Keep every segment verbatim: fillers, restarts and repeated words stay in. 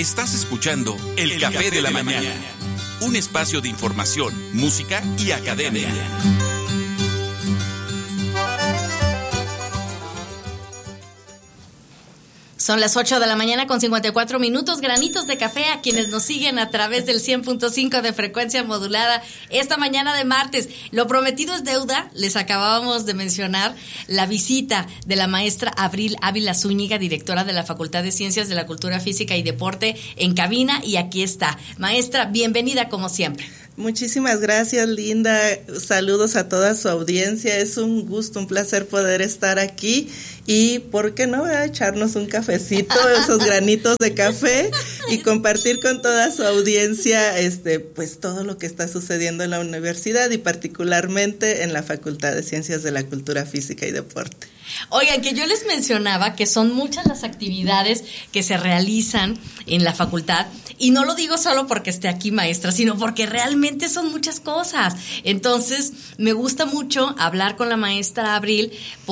Estás escuchando El, El Café, Café de la, de la mañana. mañana, un espacio de información, música y academia. Son las ocho de la mañana con cincuenta y cuatro minutos, granitos de café a quienes nos siguen a través del cien punto cinco de frecuencia modulada esta mañana de martes. Lo prometido es deuda, les acabábamos de mencionar la visita de la maestra Abril Ávila Zúñiga, directora de la Facultad de Ciencias de la Cultura Física y Deporte en cabina, y aquí está. Maestra, bienvenida como siempre. Muchísimas gracias, Linda. Saludos a toda su audiencia. Es un gusto, un placer poder estar aquí. Y, ¿por qué no? Voy a echarnos un cafecito, esos granitos de café, y compartir con toda su audiencia este, pues todo lo que está sucediendo en la universidad y particularmente en la Facultad de Ciencias de la Cultura Física y Deporte. Oigan, que yo les mencionaba que son muchas las actividades que se realizan en la facultad, y no lo digo solo porque esté aquí, maestra, sino porque realmente son muchas cosas. Entonces, me gusta mucho hablar con la maestra Abril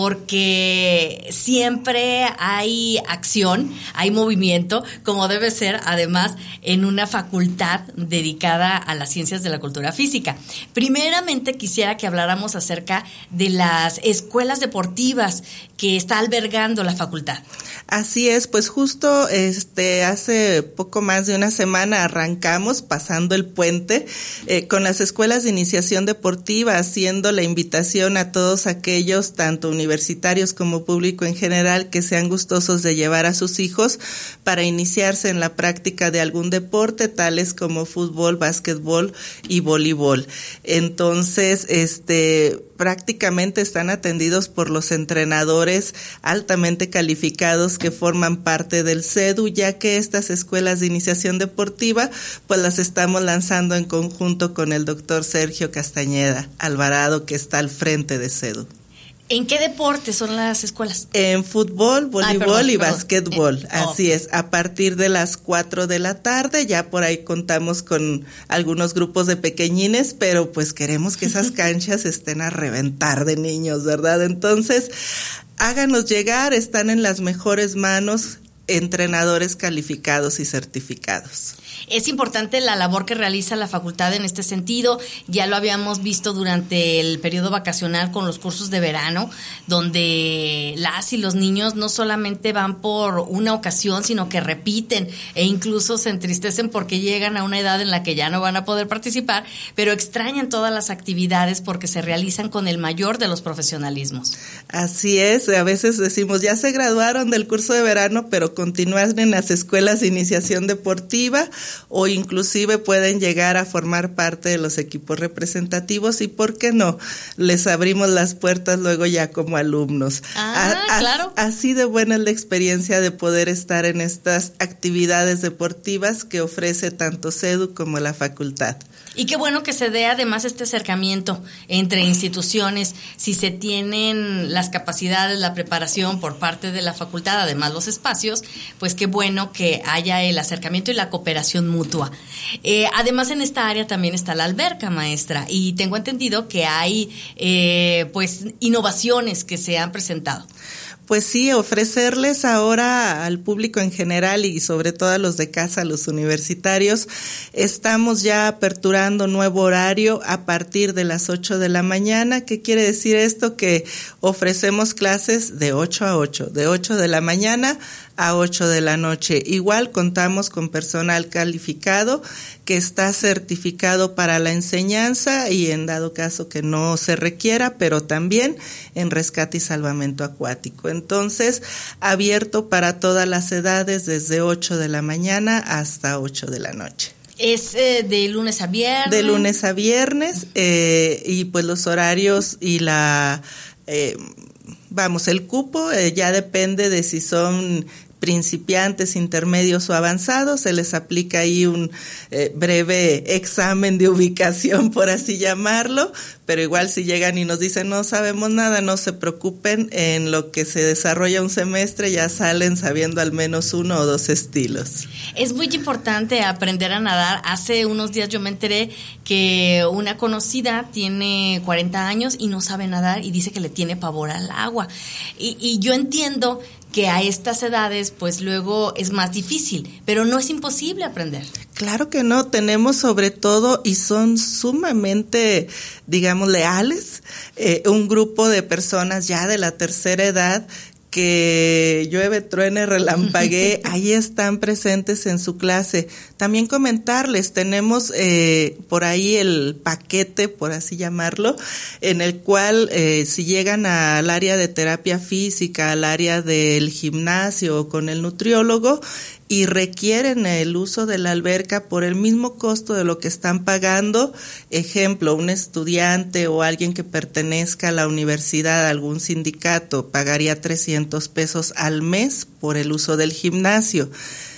porque siempre hay acción, hay movimiento, como debe ser, además, en una facultad dedicada a las ciencias de la cultura física. Primeramente, quisiera que habláramos acerca de las escuelas deportivas que está albergando la facultad. Así es, pues justo este hace poco más de una semana arrancamos, pasando el puente, eh, con las escuelas de iniciación deportiva, haciendo la invitación a todos aquellos, tanto universitarios como público en general, que sean gustosos de llevar a sus hijos para iniciarse en la práctica de algún deporte, tales como fútbol, básquetbol y voleibol. Entonces, este prácticamente están atendidos por los entrenadores altamente calificados que forman parte del CEDU, ya que estas escuelas de iniciación deportiva pues las estamos lanzando en conjunto con el doctor Sergio Castañeda Alvarado, que está al frente de CEDU. ¿En qué deportes son las escuelas? En fútbol, voleibol Ay, perdón, y perdón. básquetbol. Eh, oh. Así es, a partir de las cuatro de la tarde, ya por ahí contamos con algunos grupos de pequeñines, pero pues queremos que esas canchas estén a reventar de niños, ¿verdad? Entonces, háganos llegar, están en las mejores manos, entrenadores calificados y certificados. Es importante la labor que realiza la facultad en este sentido. Ya lo habíamos visto durante el periodo vacacional con los cursos de verano, donde las y los niños no solamente van por una ocasión, sino que repiten e incluso se entristecen porque llegan a una edad en la que ya no van a poder participar, pero extrañan todas las actividades porque se realizan con el mayor de los profesionalismos. Así es, a veces decimos, ya se graduaron del curso de verano, pero continúan en las escuelas de iniciación deportiva, o inclusive pueden llegar a formar parte de los equipos representativos, y por qué no, les abrimos las puertas luego ya como alumnos. Ah, a, a, claro. Así de buena es la experiencia de poder estar en estas actividades deportivas que ofrece tanto CEDU como la facultad. Y qué bueno que se dé además este acercamiento entre instituciones, si se tienen las capacidades, la preparación por parte de la facultad, además los espacios, pues qué bueno que haya el acercamiento y la cooperación mutua. Eh, además en esta área también está la alberca, maestra, y tengo entendido que hay eh, pues innovaciones que se han presentado. Pues sí, ofrecerles ahora al público en general y sobre todo a los de casa, a los universitarios, estamos ya aperturando nuevo horario a partir de las ocho de la mañana. ¿Qué quiere decir esto? Que ofrecemos clases de ocho a ocho, de ocho de la mañana a ocho de la noche. Igual contamos con personal calificado que está certificado para la enseñanza y en dado caso que no se requiera, pero también en rescate y salvamento acuático. Entonces, abierto para todas las edades desde ocho de la mañana hasta ocho de la noche. ¿Es eh, de lunes a viernes? De lunes a viernes, eh, y pues los horarios y la... Eh, Vamos, el cupo eh, ya depende de si son principiantes, intermedios o avanzados. Se les aplica ahí un eh, breve examen de ubicación, por así llamarlo, pero igual si llegan y nos dicen no sabemos nada, no se preocupen, en lo que se desarrolla un semestre ya salen sabiendo al menos uno o dos estilos. Es muy importante aprender a nadar. Hace unos días yo me enteré que una conocida tiene cuarenta años y no sabe nadar y dice que le tiene pavor al agua. Y, y yo entiendo que a estas edades pues luego es más difícil, pero no es imposible aprender. Claro que no, tenemos sobre todo, y son sumamente, digamos, leales, eh, un grupo de personas ya de la tercera edad que llueve, truene, relampaguee, ahí están presentes en su clase. También comentarles, tenemos eh, por ahí el paquete, por así llamarlo, en el cual eh, si llegan al área de terapia física, al área del gimnasio o con el nutriólogo, y requieren el uso de la alberca por el mismo costo de lo que están pagando, ejemplo, un estudiante o alguien que pertenezca a la universidad, a algún sindicato, pagaría trescientos pesos al mes por el uso del gimnasio.